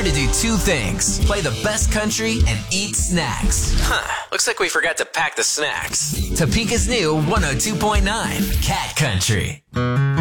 to do two things. Play the best country and eat snacks. Looks like we forgot to pack the snacks. Topeka's new 102.9 Cat Country.